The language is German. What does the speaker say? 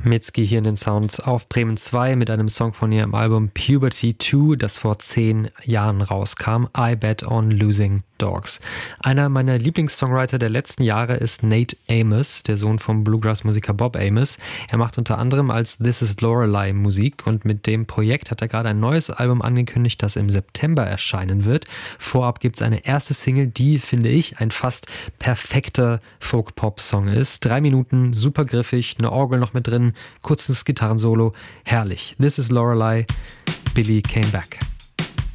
Mitski hier in den Sounds auf Bremen 2 mit einem Song von ihrem Album Puberty 2, das vor 10 Jahren rauskam, I Bet on Losing Dogs. Einer meiner Lieblingssongwriter der letzten Jahre ist Nate Amos, der Sohn vom Bluegrass-Musiker Bob Amos. Er macht unter anderem als This Is Lorelei Musik und mit dem Projekt hat er gerade ein neues Album angekündigt, das im September erscheinen wird. Vorab gibt es eine erste Single, die, finde ich, ein fast perfekter Folk-Pop-Song ist. 3 Minuten, super griffig, eine Orgel noch mit drin, kurzes Gitarrensolo, herrlich. This is Lorelei, Billy Came Back.